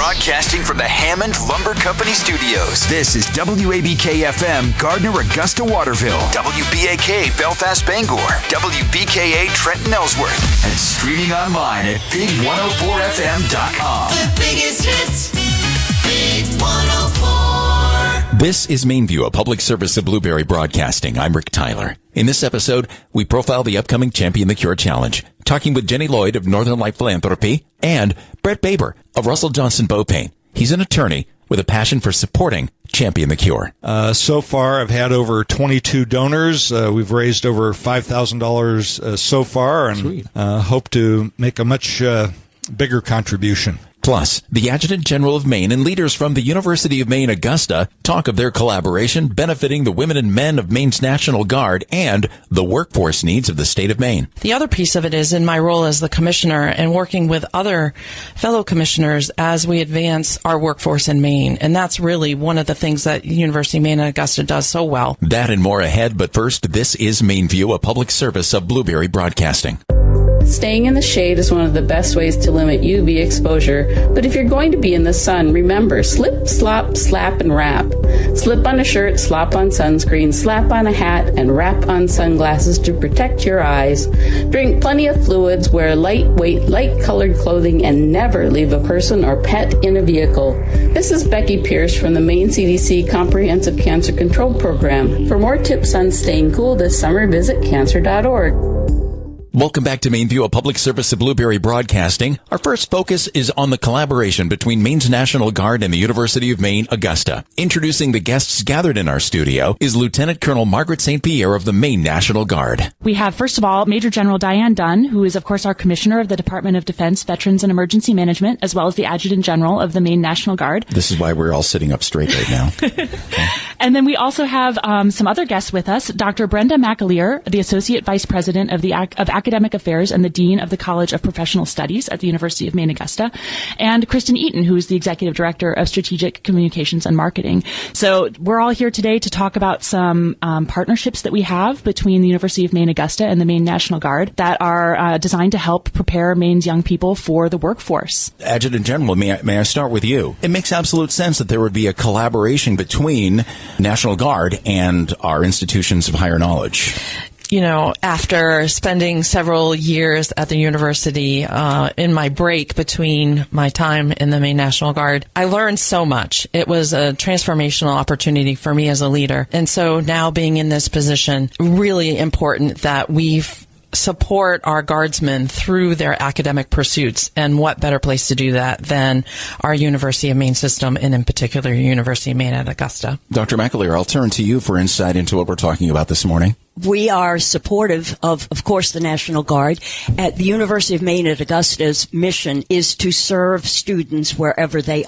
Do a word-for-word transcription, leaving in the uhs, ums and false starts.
Broadcasting from the Hammond Lumber Company studios. This is W A B K F M, Gardner, Augusta, Waterville. W B A K, Belfast, Bangor. W B K A, Trenton, Ellsworth. And streaming online at big one oh four f m dot com. The biggest hits, Big one oh four. This is Mainview, a public service of Blueberry Broadcasting. I'm Rick Tyler. In this episode, we profile the upcoming Champion the Cure Challenge, talking with Jenny Lloyd of Northern Light Philanthropy and Brett Baber of Russell Johnson Beaupain. He's an attorney with a passion for supporting Champion the Cure. Uh, so far, I've had over twenty-two donors. Uh, we've raised over five thousand dollars uh, so far, and uh, hope to make a much uh, bigger contribution. Plus, the Adjutant General of Maine and leaders from the University of Maine, Augusta, talk of their collaboration benefiting the women and men of Maine's National Guard and the workforce needs of the state of Maine. The other piece of it is in my role as the commissioner and working with other fellow commissioners as we advance our workforce in Maine. And that's really one of the things that University of Maine and Augusta does so well. That and more ahead, but first, this is Mainview, a public service of Blueberry Broadcasting. Staying in the shade is one of the best ways to limit U V exposure, but if you're going to be in the sun, remember, slip, slop, slap, and wrap. Slip on a shirt, slop on sunscreen, slap on a hat, and wrap on sunglasses to protect your eyes. Drink plenty of fluids, wear lightweight, light-colored clothing, and never leave a person or pet in a vehicle. This is Becky Pierce from the Maine C D C Comprehensive Cancer Control Program. For more tips on staying cool this summer, visit cancer dot org. Welcome back to Mainview, a public service of Blueberry Broadcasting. Our first focus is on the collaboration between Maine's National Guard and the University of Maine, Augusta. Introducing the guests gathered in our studio is Lieutenant Colonel Margaret Saint Pierre of the Maine National Guard. We have, first of all, Major General Diane Dunn, who is, of course, our Commissioner of the Department of Defense, Veterans, and Emergency Management, as well as the Adjutant General of the Maine National Guard. This is why we're all sitting up straight right now. Okay. And then we also have um, some other guests with us, Doctor Brenda McAleer, the Associate Vice President of the Ac- of Academic Affairs and the Dean of the College of Professional Studies at the University of Maine, Augusta, and Kristen Eaton, who is the Executive Director of Strategic Communications and Marketing. So we're all here today to talk about some um, partnerships that we have between the University of Maine, Augusta and the Maine National Guard that are uh, designed to help prepare Maine's young people for the workforce. Adjutant General, may I, may I start with you? It makes absolute sense that there would be a collaboration between National Guard and our institutions of higher knowledge. You know, after spending several years at the university, uh, in my break between my time in the Maine National Guard, I learned so much. It was a transformational opportunity for me as a leader. And so now being in this position, really important that we've support our guardsmen through their academic pursuits. And what better place to do that than our University of Maine system, and in particular, University of Maine at Augusta. Doctor McAleer, I'll turn to you for insight into what we're talking about this morning. We are supportive of, of course, the National Guard. At the University of Maine at Augusta's mission is to serve students wherever they